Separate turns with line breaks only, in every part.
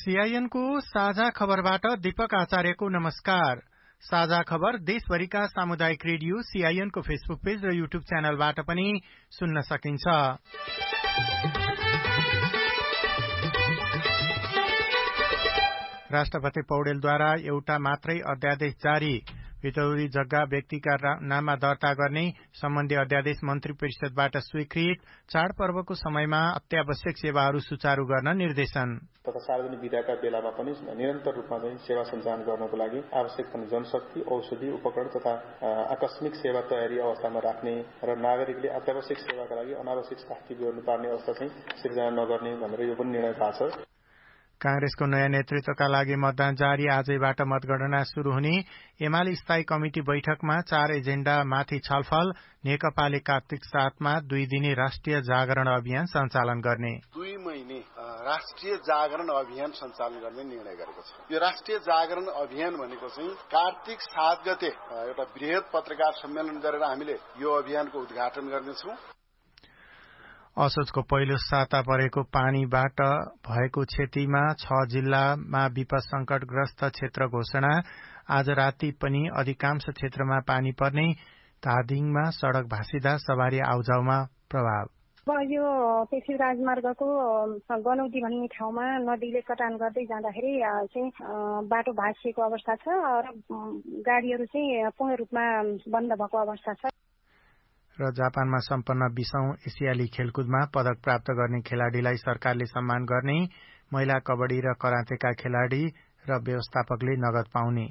CIN को साझा खबरबाट दीपक आचार्यको नमस्कार। साझा खबर देशभरिका सामुदायिक रेडियो सीआईएन को फेसबुक पेज र युट्युब च्यानलबाट पनि सुन्न सकिन्छ। राष्ट्रपति पौडेलद्वारा एउटा मात्रै अध्यादेश जारी। भितौरी जग्गा व्यक्तिका नाममा दर्ता गर्ने सम्बन्धी अध्यादेश मन्त्री परिषदबाट स्वीकृत। चाडपर्वको समयमा अत्यावश्यक सेवाहरू सुचारू गर्न निर्देशन।
तथा सार्वजनिक विदाका बेलामा पनि निरन्तर रूपमा सेवा सञ्चालन गर्नको लागि आवश्यक जनशक्ति, औषधि, उपकरण तथा आकस्मिक सेवा तयारी अवस्थामा राख्ने र नागरिकले अत्यावश्यक सेवाका लागि अनावश्यक साथी गर्नुपर्ने अवस्था सिर्जना नगर्ने भनेर यो पनि निर्णय भएको छ।
कांग्रेसको नयाँ नेतृत्वका लागि मतदान जारी। आजैबाट मतगणना शुरू हुने। एमाले स्थायी कमिटी बैठकमा 4 एजेण्डामाथि छलफल। नेकपाले कार्तिक 7 मा 2 दिने राष्ट्रिय जागरण अभियान सञ्चालन गर्ने।
2 महिने राष्ट्रिय जागरण अभियान सञ्चालन गर्ने निर्णय गरेको छ। यो राष्ट्रिय जागरण अभियान भनेको चाहिँ कार्तिक 7 गते एउटा वृहत पत्रकार सम्मेलन गरेर हामीले यो अभियानको उद्घाटन गर्नेछौं।
असोजको पहिलो साता परेको पानीबाट भएको क्षतिमा 6 जिल्लामा विपद संकटग्रस्त क्षेत्र घोषणा। आज राति पनि अधिकांश क्षेत्रमा पानी पर्ने। धादिङमा सड़क भाँसिदा सवारी आउजाउमा प्रभाव।
यो पेशी राजमार्गको गनौती भन्ने ठाउँमा नदीले कटान गर्दै जाँदाखेरि चाहिँ बाटो भाँसिएको अवस्था छ र गाडीहरू चाहिँ पूर्ण रूपमा बन्द भएको अवस्था छ।
र जापानमा सम्पन्न 20औं एसियाली खेलकुदमा पदक प्राप्त गर्ने खेलाड़ीलाई सरकारले सम्मान गर्ने। महिला कबड्डी र करातेका खेलाड़ी र व्यवस्थापकले नगद पाउने।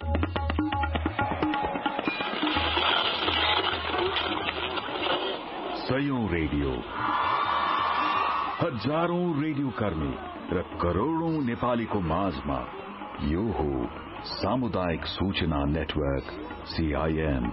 सयौं रेडियो, हजारौं रेडियो कर्मी र करोड़ौं नेपालीको माझमा यो हो सामुदायिक सूचना नेटवर्क सीआईएन।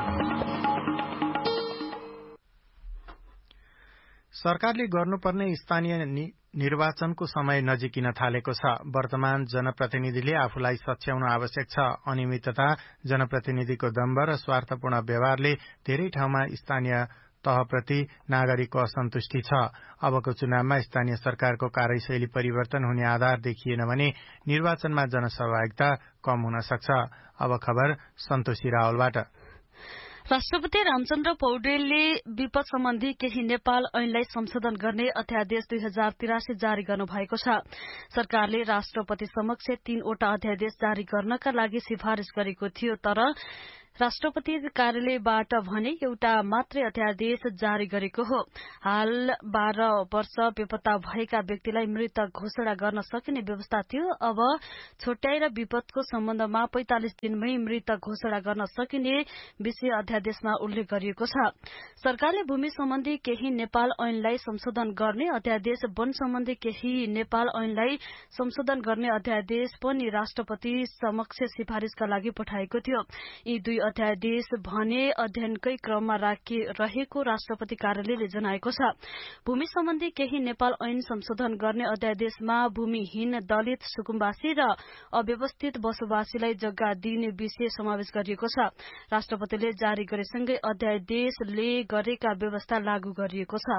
सरकारले गर्नुपर्ने स्थानीय निर्वाचनको समय नजिकिन थालेको छ। वर्तमान जनप्रतिनिधिले आफूलाई सच्याउन आवश्यक छ। अनियमितता, जनप्रतिनिधिको दम्भ र स्वार्थपूर्ण व्यवहारले धेरै ठाउँमा स्थानीय तहप्रति नागरिकको असन्तुष्टि छ। अबको चुनावमा स्थानीय सरकारको कार्यशैली परिवर्तन हुने आधार देखिएन भने निर्वाचनमा जनसहभागिता कम हुन सक्छ। अब खबर सन्तोषी रावलबाट।
राष्ट्रपति रामचन्द्र पौडेलले विपद सम्बन्धी केही नेपाल ऐनलाई संशोधन गर्ने अध्यादेश 2083 जारी गर्नुभएको छ। सरकारले राष्ट्रपति समक्ष 3 वटा अध्यादेश जारी गर्नका लागि सिफारिश गरेको थियो, तर राष्ट्रपति कार्यालयबाट भने एउटा मात्रै अध्यादेश जारी गरेको हो। हाल 12 वर्ष बेपत्ता भएका व्यक्तिलाई मृत घोषणा गर्न सकिने व्यवस्था थियो। अब छुट्याएर विपदको सम्बन्धमा 45 दिनमै मृत घोषणा गर्न सकिने विषय अध्यादेशमा उल्लेख गरिएको छ। सरकारले भूमि सम्बन्धी केही नेपाल ऐनलाई संशोधन गर्ने अध्यादेश, वन सम्बन्धी केही नेपाल ऐनलाई संशोधन गर्ने अध्यादेश पनि राष्ट्रपति समक्ष सिफारिशका लागि पठाएको थियो। यी 2 अध्यादेश भने अध्ययनकै क्रममा रहेको राष्ट्रपति कार्यालयले जनाएको छ। भूमि सम्बन्धी केही नेपाल ऐन संशोधन गर्ने अध्यादेशमा भूमिहीन, दलित, सुकुम्बासी र अव्यवस्थित बसोबासीलाई जग्गा दिने विषय समावेश गरिएको छ। राष्ट्रपतिले जारी गरेसँगै अध्यादेशले गरेका व्यवस्था लागू गरिएको छ।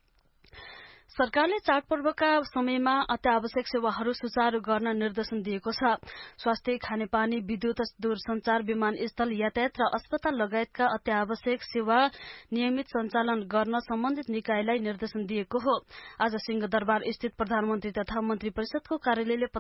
सरकारले चाडपर्वका समयमा अत्यावश्यक सेवाहरू सुचारू गर्न निर्देशन दिएको छ। स्वास्थ्य, खानेपानी, विद्युत, दूरसञ्चार, विमानस्थल, यातायात र अस्पताल लगायतका अत्यावश्यक सेवा नियमित सञ्चालन गर्न सम्बन्धित निकायलाई निर्देशन दिएको हो। आज सिंहदरबार स्थित प्रधानमन्त्री तथा मन्त्री परिषदको कार्यालयले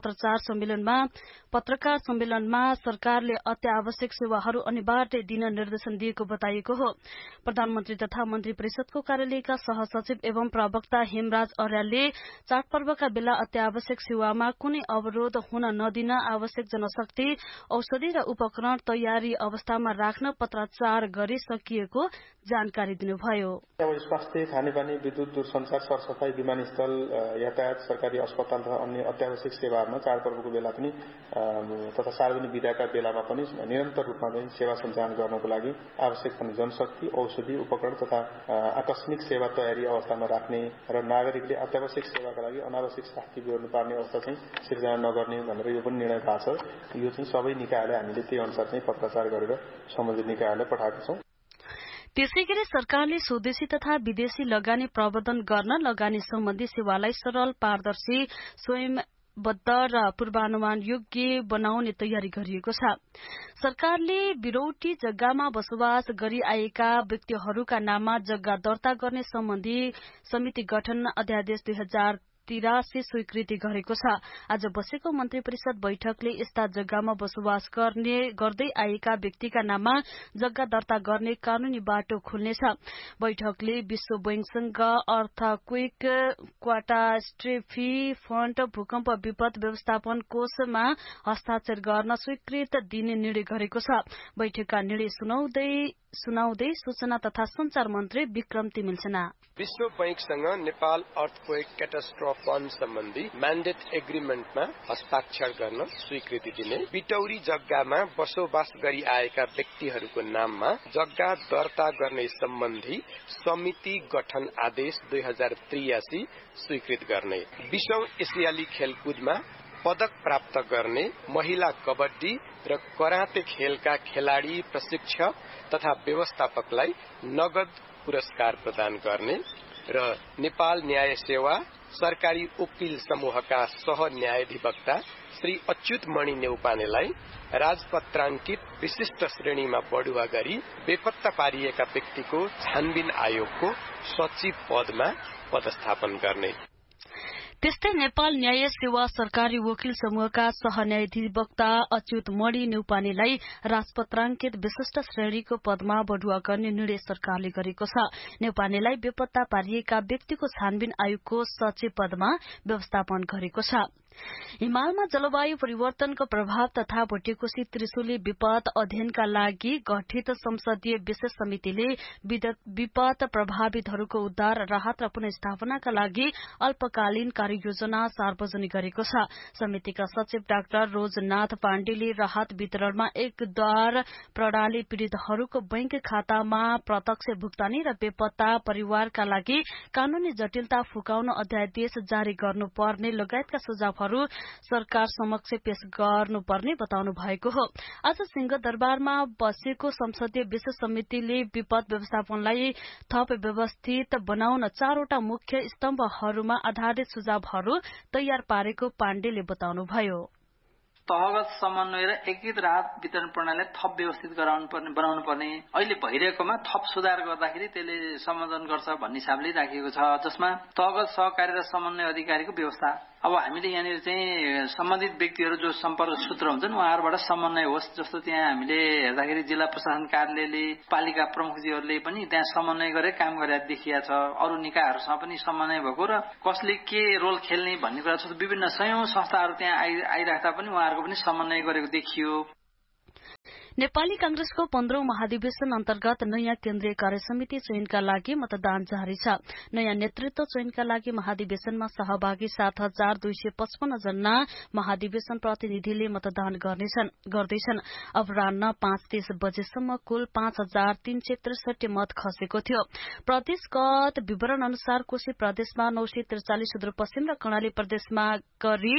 पत्रकार सम्मेलनमा सरकारले अत्यावश्यक सेवाहरू अनिवार्य दिन निर्देशन दिएको बताइएको हो। प्रधानमन्त्री तथा मन्त्री परिषदको कार्यालयका सहसचिव एवं प्रवक्ता हेमराज अर्यालले चाडपर्वका बेला अत्यावश्यक सेवामा कुनै अवरोध हुन नदिन आवश्यक जनशक्ति, औषधि र उपकरण तयारी अवस्थामा राख्न पत्राचार गरिसकिएको जानकारी दिनुभयो।
स्वास्थ्य, खानेपानी, विद्युत, दूरसञ्चार, सरसफाई, विमानस्थल, यातायात, सरकारी अस्पताल र अन्य अत्यावश्यक सेवाहरूमा चाडपर्वको बेला पनि तथा सार्वजनिक विदाका बेलामा पनि निरन्तर रूपमा सेवा सञ्चालन गर्नको लागि आवश्यक जनशक्ति, औषधि, उपकरण तथा आकस्मिक सेवा तयारी अवस्थामा राख्ने र नागरिकले अत्यावश्यक सेवाका लागि अनावश्यक साथी गर्नुपर्ने अवस्था सिर्जना नगर्ने भनेर यो पनि निर्णय भएको छ। यो सबै निकायलाई हामीले त्यही अनुसार पत्राचार गरेर सम्बन्धित निकायलाई पठाएका छौं।
त्यसैगरी सरकारले स्वदेशी तथा विदेशी लगानी प्रवर्धन गर्न लगानी सम्बन्धी सेवालाई सरल, पारदर्शी, स्वयं बद्ध र पूर्वानुमान योग्य बनाउने तयारी गरिएको छ। सरकारले बिरौटी जग्गामा बसोबास गरी आएका व्यक्तिहरूका नाममा जग्गा दर्ता गर्ने सम्बन्धी समिति गठन अध्यादेश 2083 स्वीकृति गरेको छ। आज बसेको मन्त्री परिषद बैठकले यस्ता जग्गामा बसोबास गर्दै आएका व्यक्तिका नाममा जग्गा दर्ता गर्ने कानूनी बाटो खोल्नेछ। बैठकले विश्व बैंकसँग अर्थक्वेक क्याटास्ट्रोफी फण्ड भूकम्प विपद व्यवस्थापन कोषमा हस्ताक्षर गर्न स्वीकृत दिने निर्णय गरेको छ। बैठकका निर्णय सुनाउँदै सूचना तथा संचार मन्त्री विक्रम तिमिल्सिना
विश्व बैंकसँग नेपाल अर्थक्वेक क्याटास्ट्रोफी फण्ड सम्बन्धी म्यान्डेट एग्रिमेन्टमा हस्ताक्षर गर्न स्वीकृति दिने, बिटौरी जग्गामा बसोबास गरी आएका व्यक्तिहरूको नाममा जग्गा दर्ता गर्ने सम्बन्धी समिति गठन आदेश 2083 स्वीकृत गर्ने, 20औं एसियाली खेलकुदमा पदक प्राप्त गर्ने महिला कबड्डी र कराते खेलका खेलाड़ी, प्रशिक्षक तथा व्यवस्थापकलाई नगद पुरस्कार प्रदान गर्ने र नेपाल न्याय सेवा सरकारी वकिल समूहका सह न्यायाधिवक्ता श्री अच्युत मणि नेउपानेलाई राजपत्राङ्कित विशिष्ट श्रेणीमा बढुवा गरी बेपत्ता पारिएका व्यक्तिको छानबिन आयोगको सचिव पदमा पदस्थापन गर्ने।
त्यस्तै नेपाल न्याय सेवा सरकारी वकिल समूहका सहन्यायाधिवक्ता अच्युत मणि नेउपानेलाई राजपत्राङ्कित विशिष्ट श्रेणीको पदमा बढुवा गर्ने निर्णय सरकारले गरेको छ। नेउपानेलाई बेपत्ता पारिएका व्यक्तिको छानबिन आयोगको सचिव पदमा व्यवस्थापन गरेको छ। हिमालमा जलवायु परिवर्तनको प्रभाव तथा भुटेकोशी त्रिशुली विपद अध्ययनका लागि गठित संसदीय विशेष समितिले विपद प्रभावितहरूको उद्धार, राहत र पुनर्स्थापनाका लागि अल्पकालीन कार्ययोजना सार्वजनिक गरेको छ। समितिका सचिव डाक्टर रोजनाथ पाण्डेले राहत वितरणमा एकद्वार प्रणाली पीड़ितहरूको बैंक खातामा प्रत्यक्ष भुक्तानी र बेपत्ता परिवारका लागि कानूनी जटिलता फुकाउन अध्यादेश जारी गर्नुपर्ने लगायतका सुझावहरू सरकार समक्ष पेश गर्नुपर्ने बताउनु भएको हो। आज सिंहदरबारमा बसेको संसदीय विशेष समितिले विपद व्यवस्थापनलाई थप व्यवस्थित बनाउन 4वटा मुख्य स्तम्भहरूमा आधारित सुझावहरू तयार पारेको पाण्डेले बताउनुभयो।
तहगत समन्वय र एकीकृत राहत वितरण प्रणालीलाई थप व्यवस्थित बनाउनु पर्ने, अहिले भइरहेकोमा थप सुधार गर्दाखेरि त्यसले सम्बोधन गर्छ भन्ने हिसाबले राखिएको छ, जसमा तहगत सहकारी र समन्वय अधिकारीको व्यवस्था। अब हामीले यहाँनिर चाहिँ सम्बन्धित व्यक्तिहरू जो सम्पर्क सूत्र हुन्छन् उहाँहरूबाट समन्वय होस्, जस्तो त्यहाँ हामीले हेर्दाखेरि जिल्ला प्रशासन कार्यालयले पालिका प्रमुखजीहरूले पनि त्यहाँ समन्वय गरेर काम गरेर देखिया छ। अरू निकायहरूसँग पनि समन्वय भएको र कसले के रोल खेल्ने भन्ने कुरा छ। विभिन्न सयौं संस्थाहरू त्यहाँ आइराख्दा पनि उहाँहरूको पनि समन्वय गरेको देखियो।
नेपाली कांग्रेसको 15औं महाधिवेशन अन्तर्गत नयाँ केन्द्रीय कार्यसमिति चयनका लागि मतदान जारी छ। नयाँ नेतृत्व चयनका लागि महाधिवेशनमा सहभागी 7255 जना महाधिवेशन प्रतिनिधिले मतदान गर्दैछन्। अपराह्न 5:30 बजेसम्म कुल 5363 मत खसेको थियो। प्रदेशगत विवरण अनुसार कोशी प्रदेशमा 943, सुदूरपश्चिम र कर्णाली प्रदेशमा गरी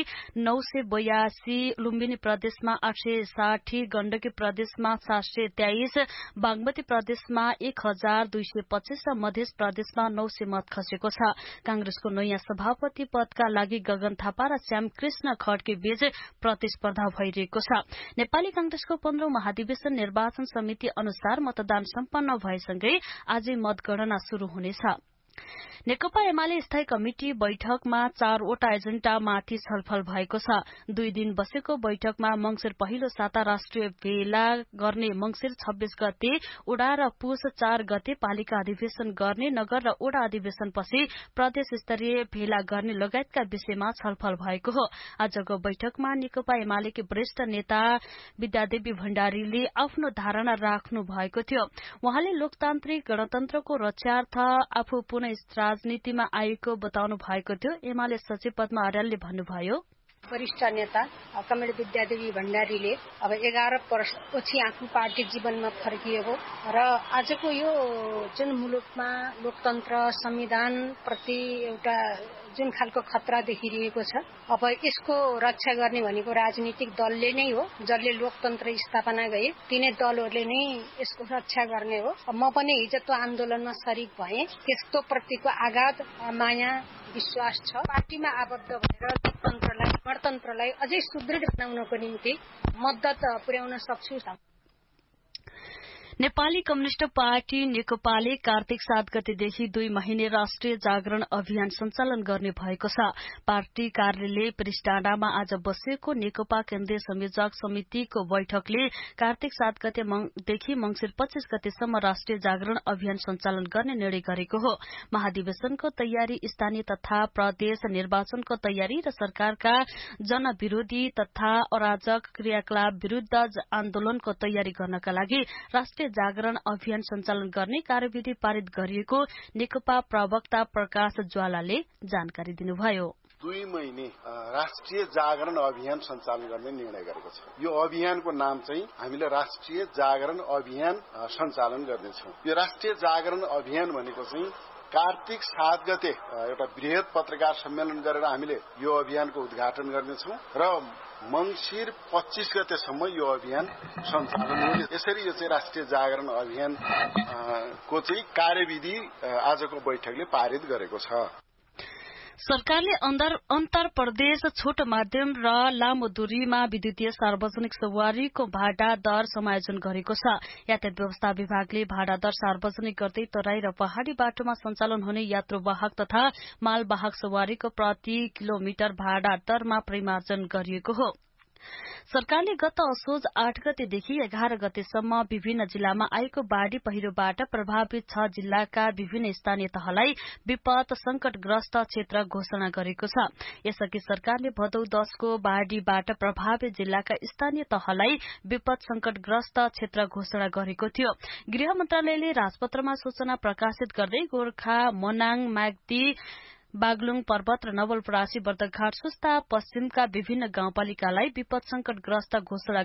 982, लुम्बिनी प्रदेशमा 860, गण्डकी प्रदेशमा 723, बागमती प्रदेशमा 1225 र मध्य प्रदेशमा 900 मत खसेको छ। कांग्रेसको नयाँ सभापति पदका लागि गगन थापा र श्याम कृष्ण खड्के बीच प्रतिस्पर्धा भइरहेको छ। नेपाली कांग्रेसको 15औं महाधिवेशन निर्वाचन समिति अनुसार मतदान सम्पन्न भएसँगै आजै मतगणना शुरू हुनेछ। नेकपा एमाले स्थायी कमिटी बैठकमा 4वटा एजेण्डामाथि छलफल भएको छ। 2 दिन बसेको बैठकमा मंगिर पहिलो साता राष्ट्रिय भेला गर्ने, मंगिर 26 गते उडा र पुष 4 गते पालिका अधिवेशन गर्ने, नगर र उडा अधिवेशनपछि प्रदेश स्तरीय भेला गर्ने लगायतका विषयमा छलफल भएको हो। आजको बैठकमा नेकपा एमालेकी वरिष्ठ नेता विद्यादेवी भण्डारीले आफ्नो धारणा राख्नु भएको थियो। उहाँले लोकतान्त्रिक गणतन्त्रको रक्षार्थ आफू पुनः राजनीतिमा आएको बताउनु भएको थियो। एमाले सचिव पद्मा आर्यालले भन्नुभयो,
वरिष्ठ नेता कमरेड विद्यादेवी भण्डारीले अब 11 वर्षपछि आफू पार्टी जीवनमा फर्किएको र आजको यो जुन मुलुकमा लोकतन्त्र संविधान प्रति एउटा जुन खालको खतरा देखिरहेको छ, अब यसको रक्षा गर्ने भनेको राजनीतिक दलले नै हो। जसले लोकतन्त्र स्थापना गरे तिनै दलहरूले नै यसको रक्षा गर्ने हो। म पनि हिजो त्यो आन्दोलनमा सरिक भएँ। त्यस्तो प्रतिको आघात, माया, विश्वास छ। पार्टीमा आबद्ध भएर गणतन्त्रलाई अझै सुदृढ बनाउनको निम्ति मद्दत पुर्याउन सक्छु।
नेपाली कम्युनिष्ट पार्टी नेकपाले कार्तिक 7 गतेदेखि 2 महिने राष्ट्रिय जागरण अभियान सञ्चालन गर्ने भएको छ। पार्टी कार्यालय परिष्टाडामा आज बसेको नेकपा केन्द्रीय संयोजक समितिको बैठकले कार्तिक 7 गतेदेखि मंसिर 25 गतेसम्म राष्ट्रिय जागरण अभियान सञ्चालन गर्ने निर्णय गरेको हो। महाधिवेशनको तयारी, स्थानीय तथा प्रदेश निर्वाचनको तयारी र सरकारका जनविरोधी तथा अराजक क्रियाकलाप विरूद्ध आन्दोलनको तयारी गर्नका लागि राष्ट्रिय जागरण अभियान सञ्चालन गर्ने कार्यविधि पारित गरिएको नेकपा प्रवक्ता प्रकाश ज्वालाले जानकारी दिनुभयो।
2 महिने राष्ट्रिय जागरण अभियान सञ्चालन गर्ने निर्णय गरेको छ। यो अभियानको नाम चाहिँ हामीले राष्ट्रिय जागरण अभियान सञ्चालन गर्नेछौँ। यो राष्ट्रिय जागरण अभियान भनेको चाहिँ कार्तिक 7 गते एउटा बृहत पत्रकार सम्मेलन गरेर हामीले यो अभियानको उद्घाटन गर्नेछौँ र मंसिर 25 गतेसम्म यो अभियान सञ्चालन हुने। यसरी यो चाहिँ राष्ट्रिय जागरण अभियान को चाहिँ कार्यविधि आजको बैठकले पारित गरेको छ।
सरकारले अन्तर प्रदेश छोटो माध्यम र लामो दूरीमा विद्युतीय सार्वजनिक सवारीको भाडा दर समायोजन गरेको छ। यातायात व्यवस्था विभागले भाडा दर सार्वजनिक गर्दै तराई र पहाड़ी बाटोमा सञ्चालन हुने यात्रुवाहक तथा मालवाहक सवारीको प्रति किलोमिटर भाडा दरमा परिमार्जन गरिएको हो। सरकारले गत असोज 8 गतेदेखि 11 गतेसम्म विभिन्न जिल्लामा आएको बाढ़ी पहिरोबाट प्रभावित 6 जिल्लाका विभिन्न स्थानीय तहलाई विपद संकटग्रस्त क्षेत्र घोषणा गरेको छ। यसअघि सरकारले भदौ 10 को बाढ़ीबाट प्रभावित जिल्लाका स्थानीय तहलाई विपद संकटग्रस्त क्षेत्र घोषणा गरेको थियो। गृह मन्त्रालयले राजपत्रमा सूचना प्रकाशित गर्दै गोर्खा, मनाङ, म्याग्दी, बागलुङ पर्वत र नवलपरासी, बर्दघाट सुस्ता पश्चिमका विभिन्न गाउँपालिकालाई विपद संकटग्रस्त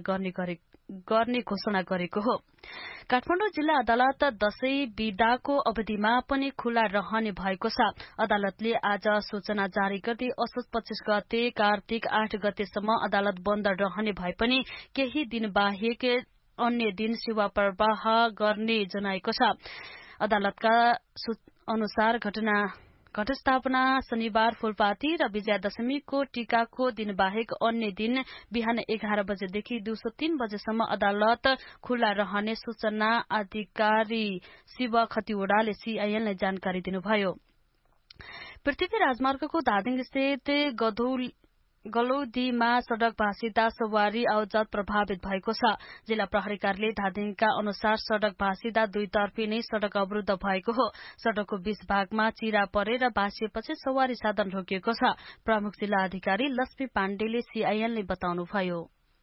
गर्ने घोषणा गरेको हो। काठमाडौँ जिल्ला अदालत दशैं बिदाको अवधिमा पनि खुला रहने भएको छ। अदालतले आज सूचना जारी गर्दै असोज 25 गते कार्तिक 8 गतेसम्म अदालत बन्द रहने भए पनि केही दिन बाहेक अन्य दिन सेवा प्रवाह गर्ने जनाएको छ। अदालतका अनुसार घटस्थापना शनिबार फूलपाती र विजयादशमीको टीकाको दिन बाहेक अन्य दिन बिहान 11 बजेदेखि दिउँसो 3 बजेसम्म अदालत खुला रहने सूचना अधिकारी शिव खतिवड़ाले सीआईएनलाई जानकारी दिनुभयो। पृथ्वी राजमार्गको धादिङ स्थित गलौदीमा सड़क भाँसिदा सवारी आवाजात प्रभावित भएको छ। जिल्ला प्रहरी कार्यालय धादिङका अनुसार सड़क भाँसिदा दुईतर्फी नै सड़क अवरूद्ध भएको हो। सड़कको 20 भागमा चिरा परेर भाँसिएपछि सवारी साधन रोकिएको छ। प्रमुख जिल्ला अधिकारी लक्ष्मी पाण्डेले सीआईएनले बताउनुभयो।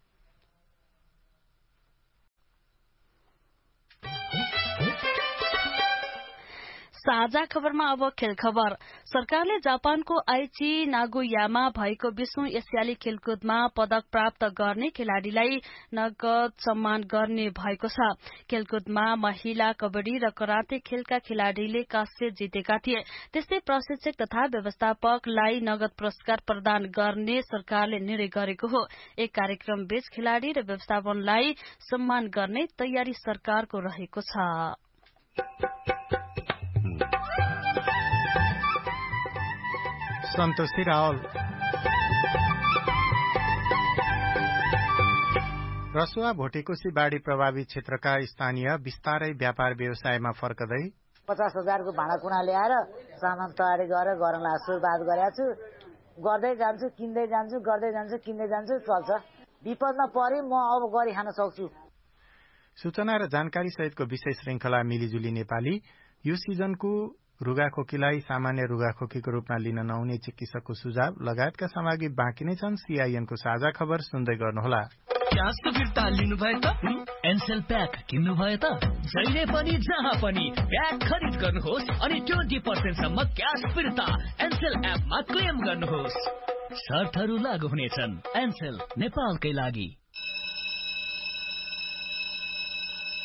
साझा खबरमा अब खेल खबर। सरकारले जापानको आइची नागोयामा भएको 20औं एसियाली खेलकुदमा पदक प्राप्त गर्ने खेलाड़ीलाई नगद सम्मान गर्ने भएको छ। खेलकुदमा महिला कबड्डी र कराते खेलका खेलाड़ीले कांस्य जितेका थिए। त्यस्तै प्रशिक्षक तथा व्यवस्थापकलाई नगद पुरस्कार प्रदान गर्ने सरकारले निर्णय गरेको हो। एक कार्यक्रम बीच खेलाड़ी र व्यवस्थापनलाई सम्मान गर्ने तयारी सरकारको रहेको छ।
सन्तोषी रावल। रसुवा भोटेकोशी बाढ़ी प्रभावित क्षेत्रका स्थानीय बिस्तारै व्यापार व्यवसायमा फर्कदै
50,000 को भाँडाकुँडा ल्याएर सामान तयारी गरेर गरौँला सुरुवात गरेको छु। गर्दै जान्छु, किन्दै जान्छु, गर्दै जान्छु, किन्दै जान्छु, चल्छ। विपदमा परे म अब गरी खान सक्छु।
सूचना र जानकारी सहितको विशेष श्रृंखला मिलिजुली नेपाली यो सिजनको रुगाखोकीलाई सामान्य रुगाखोकीको रूपमा लिन नहुने चिकित्सकको सुझाव लगायतका सामग्री बाँकी नै छन्। सीआईएनको साझा खबर सुन्दै गर्नुहोला।
क्यासको फिर्ता लिनु भयो त एनसेल प्याक किन्नु भयो त जहिले पनि जहाँ पनि प्याक खरिद गर्नुहोस् अनि 20% सम्म क्यास फिर्ता एनसेल एपमा क्लेम गर्नुहोस्। शर्तहरू लागू हुनेछन्। एनसेल नेपालकै लागि।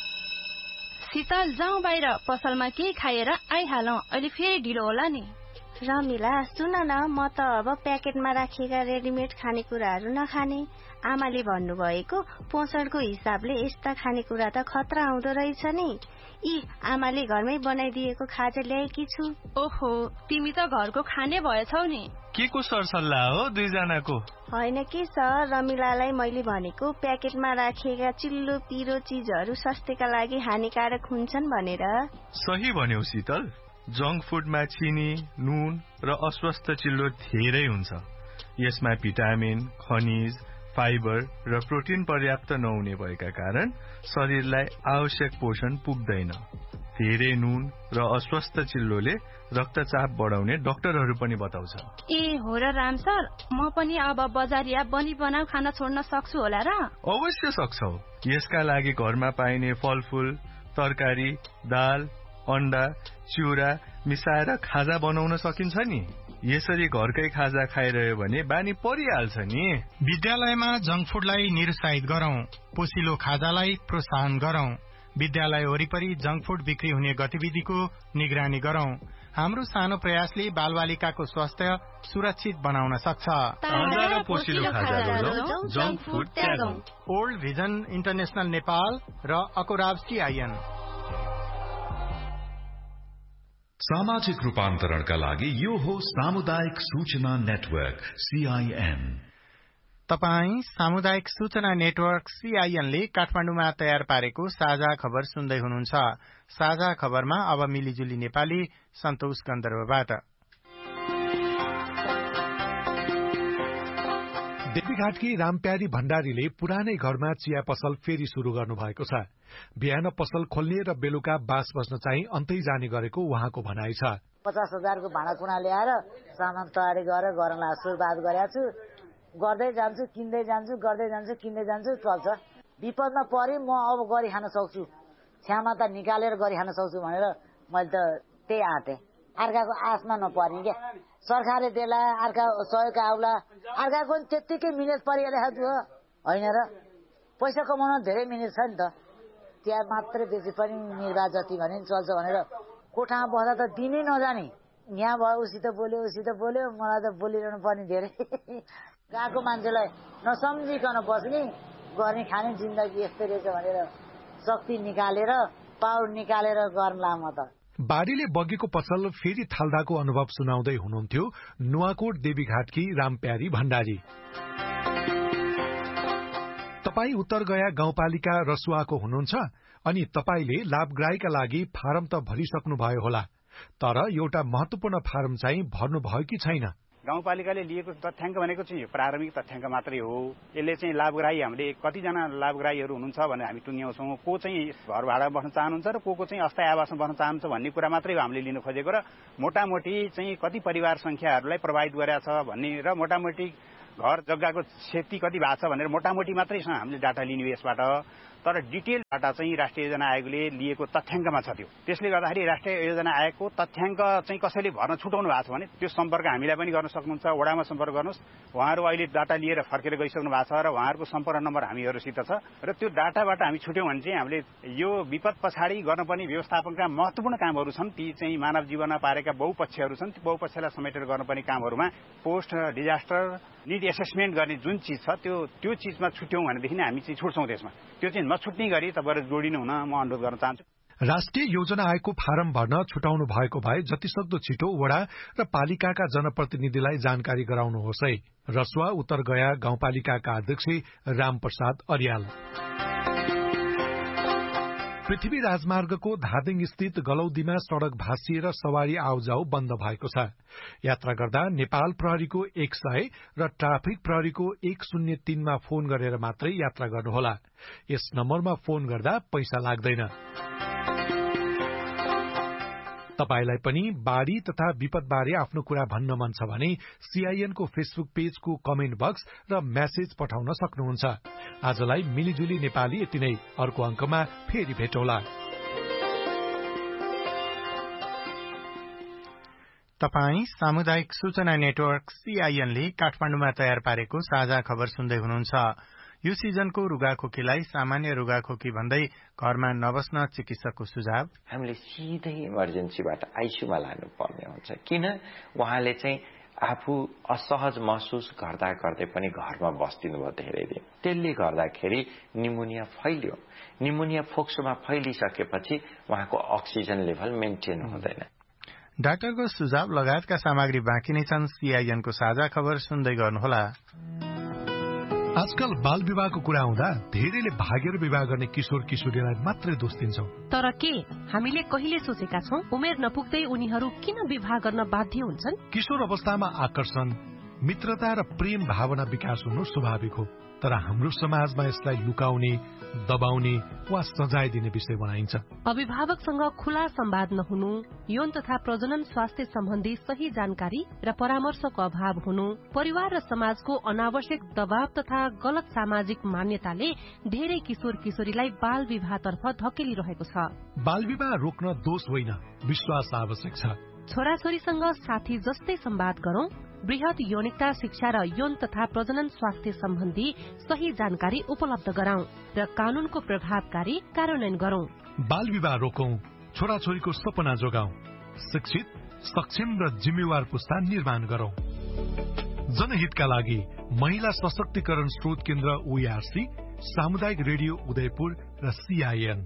शीतल जाउँ बाहिर, पसलमा केही खाएर आइहालौं, अहिले फेरि ढिलो होला नि। रमिला सुन न, म त अब प्याकेटमा राखिएका रेडिमेड खानेकुराहरू नखाने। आमाले भन्नुभएको पोषणको हिसाबले यस्ता खानेकुरा त खतरा आउँदो रहेछ नि। यी आमाले घरमै बनाइदिएको खाजा ल्याएकी छु।
ओहो, तिमी त घरको खाने भएछौ नि।
के को सरसल्लाह हो दुईजनाको?
होइन के सर, रमिलालाई मैले भनेको प्याकेटमा राखिएका चिल्लो पिरो चिजहरू स्वास्थ्यका लागि हानिकारक हुन्छन् भनेर।
सही भन्यौ शीतल। जंक फुडमा चिनी, नुन र अस्वस्थ चिल्लो धेरै हुन्छ। यसमा भिटामिन, खनिज, फाइबर र प्रोटिन पर्याप्त नहुने भएका कारण शरीरलाई आवश्यक पोषण पुग्दैन। धेरै नुन र अस्वस्थ चिल्लोले रक्तचाप बढाउने डाक्टरहरू पनि बताउँछ।
ए हो र राम सर, म पनि अब बजारिया बनी बनाऊ खाना छोड्न सक्छु होला र?
अवश्य सक्छौ। यसका लागि घरमा पाइने फलफूल, तरकारी, दाल, अण्डा, चिउरा मिसाएर खाजा बनाउन सकिन्छ नि। यसरी घरकै खाजा खाइरह्यो भने बानी परिहाल्छ नि।
विद्यालयमा जंक फुडलाई निरुत्साहित गरौं, पोसिलो खाजालाई प्रोत्साहन गरौं। विद्यालय वरिपरि जंक फुड बिक्री हुने गतिविधिको निगरानी गरौं। हाम्रो सानो प्रयासले बालबालिकाको स्वास्थ्य सुरक्षित बनाउन सक्छ। ओल्ड भिजन इन्टरनेशनल नेपाल र अकोराब CIN।
सामाजिक रूपान्तरणका लागि यो हो सामुदायिक सूचना नेटवर्क CIN।
तपाई सामुदायिक सूचना नेटवर्क CIN ले काठमाडौँमा तयार पारेको साझा खबर सुन्दै हुनुहुन्छ। साझा खबरमा अब मिलिजुली नेपाली सन्तोष गन्धर्वबाट।
देवीघाटकी रामप्यारी भण्डारीले पुरानै घरमा चिया पसल फेरि शुरू गर्नु भएको छ। बिहान पसल खोल्ने र बेलुका बास बस्न चाहिँ अन्तै जाने गरेको उहाँको भनाइ छ।
50,000 को भाँडाकुँडा ल्याएर सामान तयारी गरेर गरौँला सुरुवात गरेको छु। गर्दै जान्छु, किन्दै जान्छु, गर्दै जान्छु, किन्दै जान्छु, चल्छ। विपदमा परि म अब गरी खान सक्छु, क्षमता निकालेर गरी खान सक्छु भनेर मैले त त्यही आँटे। अर्काको आशमा नपर्ने क्या। सरकारले देला, अर्का सहयोग आउला, अर्काको त्यत्तिकै मिहिनेत परिरहेको छु होइन र। पैसा कमाउन धेरै मिहिनेत छ नि त। त्यहाँ मात्रै बेसी पनि निर्वाह जति भने चल्छ भनेर कोठामा बस्दा त दिनै नजाने। यहाँ भयो उसित बोल्यो, मलाई त बोलिरहनु पर्ने धेरै। गएको मान्छेलाई नसम्झिकन बस्ने, गर्ने खाने जिन्दगी यस्तै रहेछ भनेर शक्ति निकालेर, पावर निकालेर गर्ला म त।
बाढीले बगेको पसल फेरि थाल्दाको अनुभव सुनाउँदै हुनुहुन्थ्यो नुवाकोट देवीघाटकी रामप्यारी भण्डारी। तपाई उत्तर गया गाउँपालिका रसुवाको हुनुहुन्छ अनि तपाईले लाभग्राहीका लागि फारम त भरिसक्नु भयो होला, तर एउटा महत्वपूर्ण फारम चाहिँ भर्नु भयो कि छैन?
गाउँपालिकाले लिएको तथ्याङ्क भनेको चाहिँ प्रारम्भिक तथ्याङ्क मात्रै हो। यसले चाहिँ लाभग्राही हामीले कतिजना लाभग्राहीहरू हुनुहुन्छ भनेर हामी टुङ्ग्याउँछौँ। को चाहिँ घर भाडा बस्न चाहनुहुन्छ र को चाहिँ अस्थायी आवासमा बस्न चाहनुहुन्छ भन्ने कुरा मात्रै हो हामीले लिन खोजेको। र मोटामोटी चाहिँ कति परिवार संख्याहरूलाई प्रभावित गरेको छ भन्ने र मोटामोटी घर जग्गाको क्षति कति भएको छ भनेर मोटामोटी मात्रै हामीले डाटा लिने यसबाट। तर डिटेल डाटा चाहिँ राष्ट्रिय योजना आयोगले लिएको तथ्याङ्कमा छ त्यो। त्यसले गर्दाखेरि राष्ट्रिय योजना आयोगको तथ्याङ्क चाहिँ कसैले भर्न छुटाउनु भएको छ भने त्यो सम्पर्क हामीलाई पनि गर्न सक्नुहुन्छ। वडामा सम्पर्क गर्नुहोस्। उहाँहरू अहिले डाटा लिएर फर्केर गइसक्नु भएको छ र उहाँहरूको सम्पर्क नम्बर हामीहरूसित छ। र त्यो डाटाबाट हामी छुट्यौँ भने चाहिँ हामीले यो विपद पछाडि गर्नुपर्ने व्यवस्थापनका महत्वपूर्ण कामहरू छन्। ती चाहिँ मानव जीवनमा पारेका बहुपक्षहरू छन्। ती बहुपक्षलाई समेटेर गर्नुपर्ने कामहरूमा पोस्ट डिजास्टर निड एसेसमेन्ट गर्ने जुन चिज छ त्यो चिजमा छुट्यौँ भनेदेखि हामी चाहिँ छुट्छौँ। त्यसमा त्यो चाहिँ नछुट्ने गरी तपाईँहरू जोडिनु हुन म अनुरोध गर्न चाहन्छु।
राष्ट्रिय योजना आयोगको फारम भर्न छुटाउनु भएको भए जतिसक्दो छिटो वडा र पालिकाका जनप्रतिनिधिलाई जानकारी गराउनुहोस् है। रसुवा उत्तर गया गाउँपालिकाका अध्यक्ष रामप्रसाद अर्याल। पृथ्वी राजमार्गको धादिङ स्थित गलौदीमा सड़क भाँसिएर सवारी आउजाउ बन्द भएको छ। यात्रा गर्दा नेपाल प्रहरीको 100 र ट्राफिक प्रहरीको 103 मा फोन गरेर मात्रै यात्रा गर्नुहोला। यस नम्बरमा फोन गर्दा पैसा लाग्दैन। तपाईलाई पनि बाढ़ी तथा विपदबारे आफ्नो कुरा भन्न मन छ भने CIN को फेसबुक पेजको कमेन्ट बक्स र मेसेज पठाउन सक्नुहुन्छ। आजलाई मिलिजुली नेपाली यति नै। अर्को अंकमा फेरि भेटौला।
तपाई सामुदायिक सूचना नेटवर्क CIN ले काठमाडौँमा तयार पारेको साझा खबर सुन्दै हुनुहुन्छ। यो सिजनको रुगाखोकीलाई सामान्य रुगाखोकी भन्दै घरमा नबस्न चिकित्सकको सुझाव।
हामीले सिधै इमर्जेन्सीबाट आइसियूमा लानुपर्ने हुन्छ, किन उहाँले चाहिँ आफू असहज महसुस गर्दा गर्दै पनि घरमा बस्दिनु भयो धेरै दिन। त्यसले गर्दाखेरि निमोनिया फैलियो। निमोनिया फोक्सोमा फैलिसकेपछि उहाँको अक्सिजन लेभल मेन्टेन हुँदैन।
डाक्टरको सुझाव लगायतका सामग्री बाँकी नै छन्। सीआईएनको साझा खबर सुन्दै गर्नुहोला।
आजकल बाल विवाहको कुरा आउँदा धेरैले भागेर विवाह गर्ने किशोर किशोरीलाई मात्रै दोष दिन्छौं।
तर के हामीले कहिले सोचेका छौं उमेर नपुग्दै उनीहरू किन विवाह गर्न बाध्य हुन्छन्?
किशोर अवस्थामा आकर्षण, मित्रता र प्रेम भावना विकास हुनु स्वाभाविक हो, तर हाम्रो समाजमा यसलाई लुकाउने, दबाउने वा सजाय दिने विषय बनाइन्छ।
अभिभावकसँग खुला संवाद नहुनु, यौन तथा प्रजनन स्वास्थ्य सम्बन्धी सही जानकारी र परामर्शको अभाव हुनु, परिवार र समाजको अनावश्यक दबाव तथा गलत सामाजिक मान्यताले धेरै किशोर किशोरीलाई बाल विवाहतर्फ धकेलिरहेको छ।
बाल विवाह रोक्न दोष होइन, विश्वास आवश्यक छ।
छोराछोरीसँग साथी जस्तै संवाद गरौं, बृहत यौनिकता शिक्षा र यौन तथा प्रजनन स्वास्थ्य सम्बन्धी सही जानकारी उपलब्ध गराउँ र कानूनको प्रभावकारी कार्यान्वयन गरौं।
बाल विवाह रोकौं, छोराछोरीको सपना जोगाउँ, शिक्षित, सक्षम र जिम्मेवार पुस्ता निर्माण गरौं। जनहितका लागि महिला सशक्तिकरण स्रोत केन्द्र ओआरसी, सामुदायिक रेडियो उदयपुर र सीआईएन।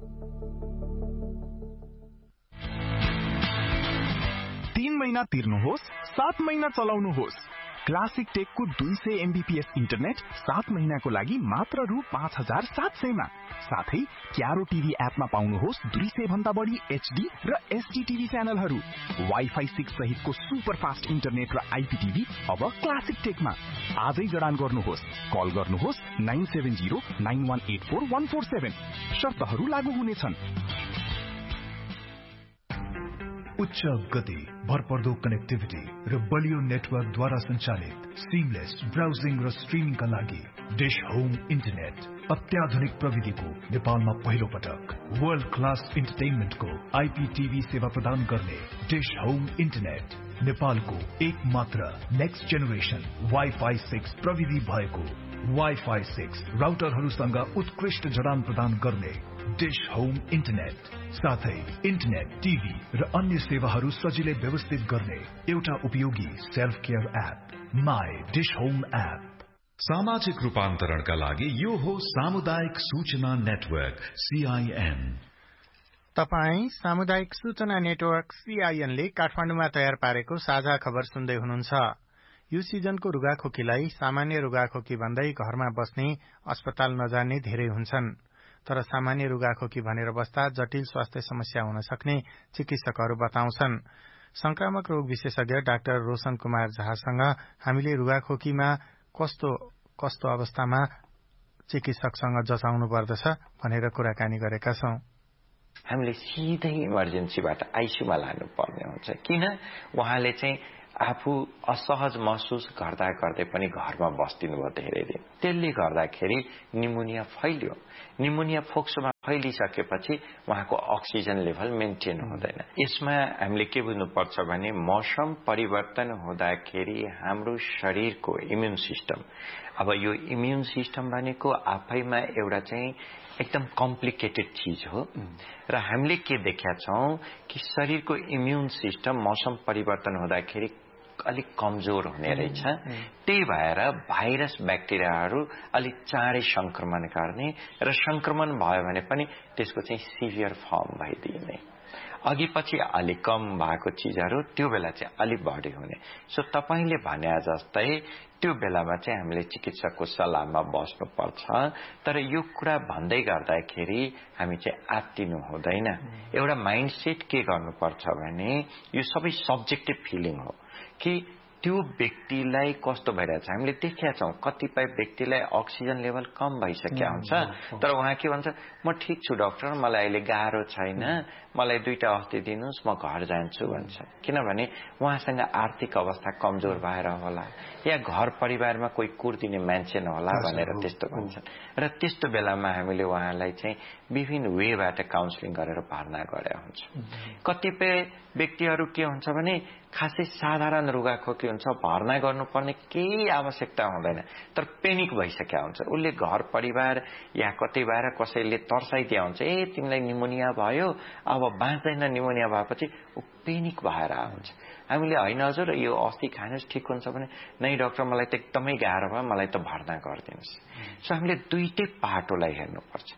3 महिना तिर्नुहोस्, 7 महिना चलाउनुहोस्। क्लासिक टेकको 200 MBPS इन्टरनेट 7 महिनाको लागि मात्र रु 5700 मा। साथै क्यारो टिभी एपमा पाउनुहोस् 200 भन्दा बढी HD र SD टिभी च्यानलहरू। वाइफाई 6 सहितको सुपर फास्ट इन्टरनेट र IPTV अब क्लासिक टेकमा। आजै जडान गर्नुहोस्, कल गर्नुहोस् 9709184147। शर्तहरू लागू हुनेछन्।
उच्च गति, भरपर्दो कनेक्टिभिटी र बलियो नेटवर्कद्वारा सञ्चालित सिमलेस ब्राउजिङ र स्ट्रिमिङका लागि डिश होम इन्टरनेट अत्याधुनिक प्रविधिको नेपालमा पहिलो पटक वर्ल्ड क्लास इन्टरटेनमेन्टको IPTV सेवा प्रदान गर्ने डिश होम इन्टरनेट नेपालको एक मात्र नेक्स्ट जेनेरेसन वाइफाई 6 प्रविधि भएको वाइफाई 6 राउटरहरूसँग उत्कृष्ट जडान प्रदान गर्ने डिश होम इन्टरनेट, साथै इन्टरनेट, टिभी र अन्य सेवाहरू सजिलै व्यवस्थित गर्ने एउटा उपयोगी self care app, my dish home app. सामाजिक रूपान्तरणका लागि यो हो सामुदायिक सूचना नेटवर्क CIN।
तपाई सामुदायिक सूचना नेटवर्क CIN ले काठमाडौँमा तयार पारेको साझा खबर सुन्दै हुनुहुन्छ। यो सिजनको रुगाखोकीलाई सामान्य रुगाखोकी भन्दै घरमा बस्ने, अस्पताल नजाने धेरै हुन्छन्। तर सामान्य रुगाखोकी भनेर बस्दा जटिल स्वास्थ्य समस्या हुन सक्ने चिकित्सकहरू बताउँछन्। संक्रामक रोग विशेषज्ञ डाक्टर रोशन कुमार झासँग हामीले रुगाखोकीमा कस्तो अवस्थामा चिकित्सकसँग जचाउनु पर्दछ भनेर कुराकानी गरेका छौं।
हामीले सिधै इमर्जेन्सीबाट आइसियूमा लानुपर्ने हुन्छ, किन उहाँले चाहिँ आफू असहज महसुस गर्दा गर्दै पनि घरमा बस्दिनु भयो धेरै दिन। त्यसले गर्दाखेरि निमोनिया फैलियो। निमोनिया फोक्सोमा फैलिसकेपछि उहाँको अक्सिजन लेभल मेन्टेन हुँदैन। यसमा हामीले के बुझ्नुपर्छ भने मौसम परिवर्तन हुँदाखेरि हाम्रो शरीरको इम्युन सिस्टम, अब यो इम्युन सिस्टम भनेको आफैमा एउटा चाहिँ एकदम कम्प्लिकेटेड चीज हो र हामीले के देखेका छौं कि शरीरको इम्युन सिस्टम मौसम परिवर्तन हुँदाखेरि अलिक कमजोर हुने रहेछ। त्यही भएर भाइरस ब्याक्टेरियाहरू अलिक चाँडै संक्रमण गर्ने र संक्रमण भयो भने पनि त्यसको चाहिँ सिभियर फर्म भइदिने, अघि पछि अलिक कम भएको चीजहरू त्यो बेला चाहिँ अलिक बढी हुने। सो तपाईले भने जस्तै त्यो बेलामा चाहिँ हामीले चिकित्सकको सल्लाहमा बस्नुपर्छ। तर यो कुरा भन्दै गर्दाखेरि हामी चाहिँ आत्तिनु हुँदैन। एउटा माइन्डसेट के गर्नुपर्छ भने यो सबै सब्जेक्टिभ फिलिङ हो कि त्यो व्यक्तिलाई कस्तो भइरहेछ। हामीले देखेका छौं कतिपय व्यक्तिलाई अक्सिजन लेभल कम भइसक्या हुन्छ, तर उहाँ के भन्छ, म ठिक छु डाक्टर, मलाई अहिले गाह्रो छैन, मलाई 2टा औषधि दिनुस्, म घर जान्छु भन्छ। किनभने उहाँसँग आर्थिक अवस्था कमजोर भएर होला या घर परिवारमा कोही कुर्दिने मान्छे नहोला भनेर त्यस्तो भन्छन्। र त्यस्तो बेलामा हामीले उहाँलाई चाहिँ विभिन्न वेबाट काउन्सिलिङ गरेर भर्ना गरे हुन्छ। कतिपय व्यक्तिहरू के हुन्छ भने खासै साधारण रुगाखोकी हुन्छ, भर्ना गर्नुपर्ने केही आवश्यकता हुँदैन, तर पेनिक भइसक्या हुन्छ। उसले घर परिवार या कतै बाहिर कसैले तर्साइदिया हुन्छ, तिमीलाई निमोनिया भयो, अब बाँच्दैन, निमोनिया भएपछि ऊ पेनिक भएर आउँछ। हामीले होइन हजुर यो अस्ति खानुहोस् ठिक हुन्छ भने, नै डाक्टर मलाई त एकदमै गाह्रो भयो, मलाई त भर्ना गरिदिनुहोस्। सो हामीले दुईटै पाटोलाई हेर्नुपर्छ।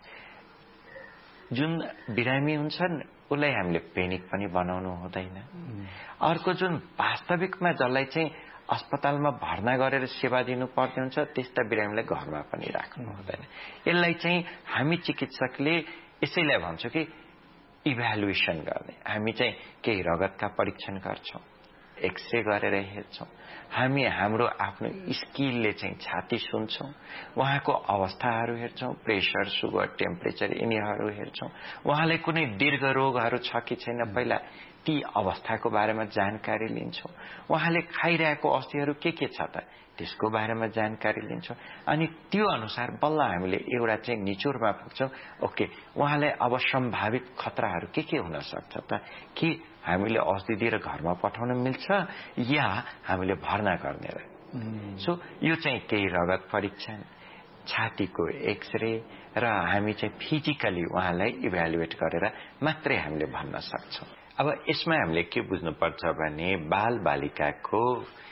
जुन बिरामी हुन्छन् उसलाई हामीले पेनिक पनि बनाउनु हुँदैन। अर्को जुन वास्तविकमा जसलाई चाहिँ अस्पतालमा भर्ना गरेर सेवा दिनु पर्ने हुन्छ त्यस्ता बिरामीलाई घरमा पनि राख्नु हुँदैन। यसलाई चाहिँ हामी चिकित्सकले यसैलाई भन्छौँ कि इभ्यालुएसन गर्ने। हामी चाहिँ केही रगतका परीक्षण गर्छौँ, एक्सरे गरेर हेर्छौँ, हामी हाम्रो आफ्नो स्किलले चाहिँ छाती सुन्छौँ, उहाँको अवस्थाहरू हेर्छौँ, प्रेसर, सुगर, टेम्परेचर यिनीहरू हेर्छौँ, उहाँलाई कुनै दीर्घ रोगहरू छ कि छैन पहिला ती अवस्थाको बारेमा जानकारी लिन्छौँ, उहाँले खाइरहेको औषधिहरू के छ त त्यसको बारेमा जानकारी लिन्छौँ, अनि त्यो अनुसार बल्ल हामीले एउटा चाहिँ निचोरमा पुग्छौँ। ओके, उहाँलाई अब सम्भावित खतराहरू के हुन सक्छ त, कि हामीले औषधि दिएर घरमा पठाउन मिल्छ या हामीले भर्ना गर्ने र। सो यो चाहिँ केही रगत परीक्षण, छातीको एक्सरे र हामी चाहिँ फिजिकली उहाँलाई इभ्यालुएट गरेर मात्रै हामीले भन्न सक्छौँ। अब यसमा हामीले के बुझ्नुपर्छ भने बाल बालिकाको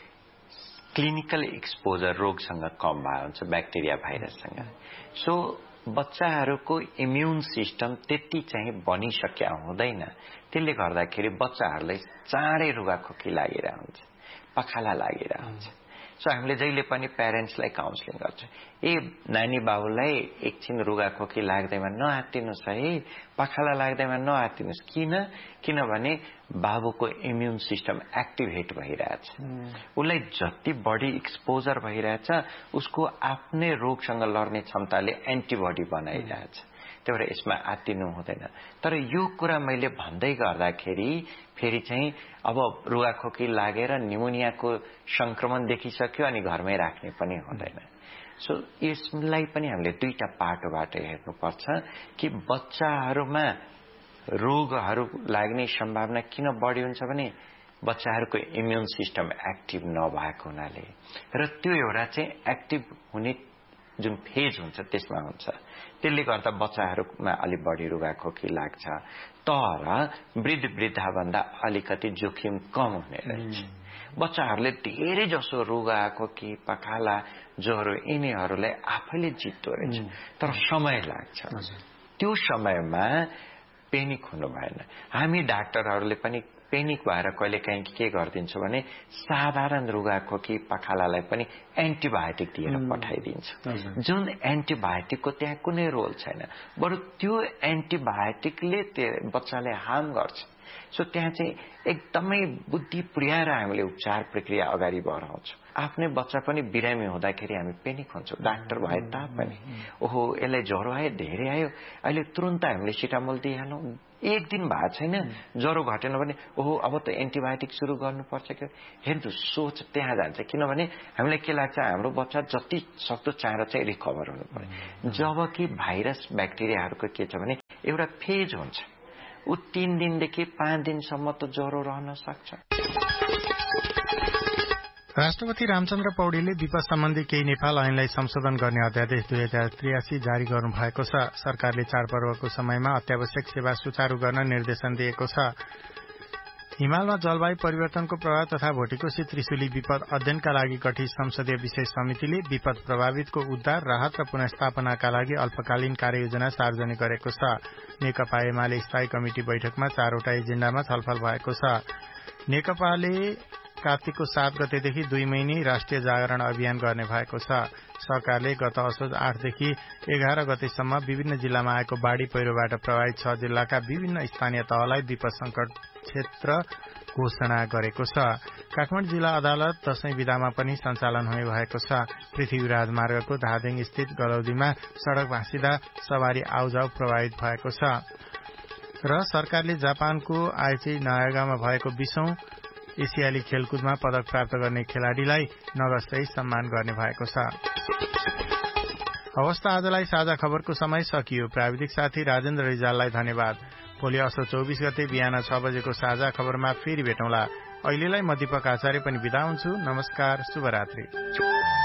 क्लिनिकल एक्सपोजर रोगसँग कम भएको हुन्छ, ब्याक्टेरिया भाइरससँग। सो बच्चाहरूको इम्युन सिस्टम त्यति चाहिँ बनिसक्या हुँदैन, त्यसले गर्दाखेरि बच्चाहरूलाई चाँडै रुगाखोकी लागिरहेको हुन्छ, पखाला लागिरहेको हुन्छ। सो हामीले जहिले पनि प्यारेन्ट्सलाई काउन्सिलिङ गर्छौँ, नानी बाबुलाई एकछिन रुगाखोकी लाग्दैमा नआत्तिनुहोस् है, पखाला लाग्दैमा नआत्तिनुहोस्। किनभने बाबुको इम्युन सिस्टम एक्टिभेट भइरहेछ, उसलाई जति बढी एक्सपोजर भइरहेछ उसको आफ्नै रोगसँग लड्ने क्षमताले एन्टिबडी बनाइरहेछ। त्यही भएर यसमा आत्तिनु हुँदैन। तर यो कुरा मैले भन्दै गर्दाखेरि फेरि चाहिँ अब रुगाखोकी लागेर निमोनियाको संक्रमण देखिसक्यो अनि घरमै राख्ने पनि हुँदैन। सो यसलाई पनि हामीले दुईटा पाटोबाट हेर्नुपर्छ कि बच्चाहरूमा रोगहरू लाग्ने सम्भावना किन बढी हुन्छ भने बच्चाहरूको इम्युन सिस्टम एक्टिभ नभएको हुनाले, र त्यो एउटा चाहिँ एक्टिभ हुने जुन फेज हुन्छ त्यसमा हुन्छ, त्यसले गर्दा बच्चाहरूमा अलि बढी रुगाखोकी लाग्छ। तर वृद्धा अलिकति जोखिम कम हुने रहेछ। बच्चाहरूले धेरै जसो रुगाखोकी, पखाला, ज्वरो यिनीहरूलाई आफैले जित्दो रहेछ, तर समय लाग्छ। त्यो समयमा पेनिक हुनु भएन। हामी डाक्टरहरूले पनि पेनिक भएर कहिलेकाहीँ के गरिदिन्छौँ भने साधारण रुगाखोकी पखालालाई पनि एन्टिबायोटिक दिएर पठाइदिन्छ, जुन एन्टिबायोटिकको त्यहाँ कुनै रोल छैन, बरु त्यो एन्टिबायोटिकले बच्चालाई हार्म गर्छ। सो त्यहाँ चाहिँ एकदमै बुद्धि पुर्याएर हामीले उपचार प्रक्रिया अगाडि बढाउँछौँ। आफ्नै बच्चा पनि बिरामी हुँदाखेरि हामी पेनिक हुन्छौँ, डाक्टर भए तापनि ओहो यसलाई ज्वरो आयो, धेरै आयो, अहिले तुरन्त हामीले सिटामोल दिइहालौँ, एक दिन भएको छैन, ज्वरो घटेन भने ओहो अब त एन्टिबायोटिक सुरु गर्नुपर्छ कि। हेर्नु सोच त्यहाँ जान्छ, किनभने हामीलाई के लाग्छ हाम्रो बच्चा जति सक्दो चाँडो चाहिँ रिकभर हुनु पर्यो। जबकि भाइरस ब्याक्टेरियाहरूको के छ भने एउटा फेज हुन्छ, ऊ 3 दिनदेखि 5 दिनसम्म त ज्वरो रहन सक्छ।
राष्ट्रपति रामचन्द्र पौडेलले विपद सम्बन्धी केही नेपाल ऐनलाई संशोधन गर्ने अध्यादेश 2083 जारी गर्नु भएको छ। सरकारले चाडपर्वको समयमा अत्यावश्यक सेवा सुचारू गर्न निर्देशन दिएको छ। हिमालमा जलवायु परिवर्तनको प्रभाव तथा भोटिकोसी त्रिशुली विपद अध्ययनका लागि गठित संसदीय विशेष समितिले विपद प्रभावितको उद्धार, राहत र पुनर्स्थापनाका लागि अल्पकालीन कार्ययोजना सार्वजनिक गरेको छ। नेकपा एमाले स्थायी कमिटी बैठकमा 4वटा एजेण्डामा छलफल भएको छ। नेकपाले कार्तिकको 7 गतेदेखि 2 महिने राष्ट्रिय जागरण अभियान गर्ने भएको छ। सरकारले गत असोज 8 देखि 11 गतेसम्म विभिन्न जिल्लामा आएको बाढ़ी पहिरोबाट प्रभावित 6 जिल्लाका विभिन्न स्थानीय तहलाई विपद संकट क्षेत्र घोषणा गरेको छ। काठमाडौँ जिल्ला अदालत दशैं विधामा पनि सञ्चालन हुने भएको छ। पृथ्वी राजमार्गको धादिङ स्थित गलौदीमा सड़क भाँसिदा सवारी आउजाउ प्रभावित भएको छ। र सरकारले जापानको आइची नागामा भएको 20औं एसियाली खेलकुदमा पदक प्राप्त गर्ने खेलाड़ीलाई नगदसहित सम्मान गर्ने भएको छ। हवस् त आजलाई साझा खबरको समय सकियो। प्राविधिक साथी राजेन्द्र रिजाललाई धन्यवाद। भोलि असो 24 गते बिहान 6 बजेको साझा खबरमा फेरि भेटौँला। अहिलेलाई म दीपक आचार्य पनि बिदा हुन्छु। नमस्कार, शुभरात्रि।